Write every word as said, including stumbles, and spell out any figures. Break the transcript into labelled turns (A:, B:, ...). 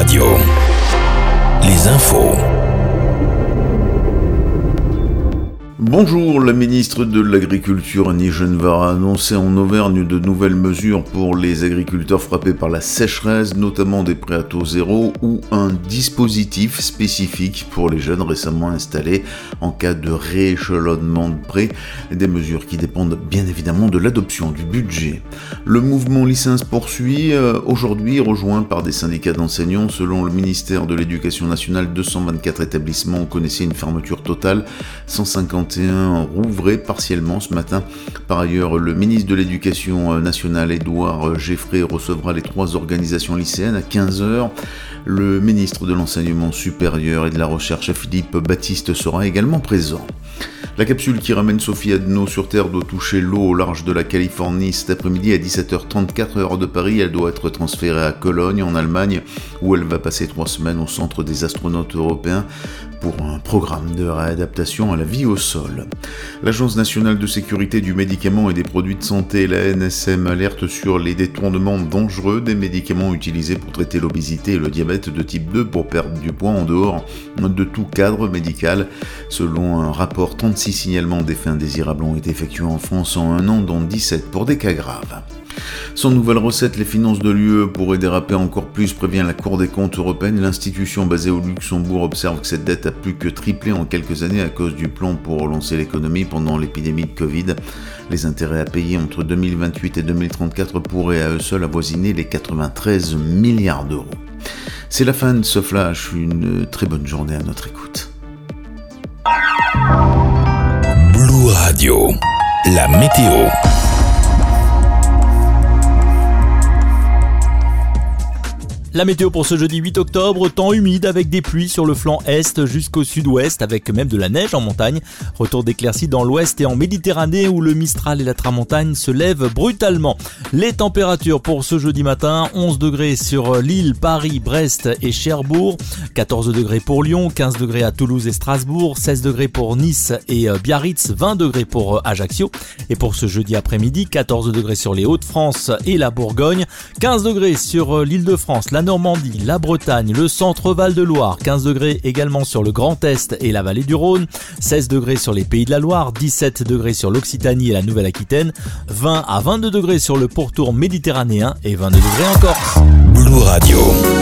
A: Radio. Les infos.
B: Bonjour, la ministre de l'Agriculture Annie Genevard a annoncé en Auvergne de nouvelles mesures pour les agriculteurs frappés par la sécheresse, notamment des prêts à taux zéro ou un dispositif spécifique pour les jeunes récemment installés en cas de rééchelonnement de prêts, des mesures qui dépendent bien évidemment de l'adoption du budget. Le mouvement lycéen se poursuit, euh, aujourd'hui rejoint par des syndicats d'enseignants. Selon le ministère de l'Éducation nationale, deux cent vingt-quatre établissements connaissaient une fermeture totale, cent cinquante et un rouvraient partiellement ce matin. Par ailleurs, le ministre de l'Éducation nationale, Édouard Geffray, recevra les trois organisations lycéennes à quinze heures. Le ministre de l'Enseignement supérieur et de la Recherche, Philippe Baptiste, sera également présent. La capsule qui ramène Sophie Adno sur Terre doit toucher l'eau au large de la Californie cet après-midi à dix-sept heures trente-quatre heure de Paris. Elle doit être transférée à Cologne, en Allemagne, où elle va passer trois semaines au centre des astronautes européens pour un programme de réadaptation à la vie au sol. L'Agence nationale de sécurité du médicament et des produits de santé, la N S M, alerte sur les détournements dangereux des médicaments utilisés pour traiter l'obésité et le diabète de type deux pour perdre du poids en dehors de tout cadre médical. Selon un rapport, trente-six signalements d'effets indésirables ont été effectués en France en un an, dont dix-sept pour des cas graves. Sans nouvelle recette, les finances de l'U E pourraient déraper encore plus, prévient la Cour des comptes européenne. L'institution basée au Luxembourg observe que cette dette a plus que triplé en quelques années à cause du plan pour relancer l'économie pendant l'épidémie de Covid. Les intérêts à payer entre deux mille vingt-huit et deux mille trente-quatre pourraient à eux seuls avoisiner les quatre-vingt-treize milliards d'euros. C'est la fin de ce flash, une très bonne journée à notre écoute.
A: Blue Radio, la météo.
C: La météo pour ce jeudi huit octobre, temps humide avec des pluies sur le flanc est jusqu'au sud-ouest avec même de la neige en montagne. Retour d'éclaircies dans l'ouest et en Méditerranée où le Mistral et la tramontane se lèvent brutalement. Les températures pour ce jeudi matin, onze degrés sur Lille, Paris, Brest et Cherbourg, quatorze degrés pour Lyon, quinze degrés à Toulouse et Strasbourg, seize degrés pour Nice et Biarritz, vingt degrés pour Ajaccio. Et pour ce jeudi après-midi, quatorze degrés sur les Hauts-de-France et la Bourgogne, quinze degrés sur l'Île-de-France, la Normandie, la Bretagne, le centre Val-de-Loire, quinze degrés également sur le Grand Est et la vallée du Rhône, seize degrés sur les Pays de la Loire, dix-sept degrés sur l'Occitanie et la Nouvelle-Aquitaine, vingt à vingt-deux degrés sur le pourtour méditerranéen et vingt-deux degrés en Corse.
A: Blue Radio.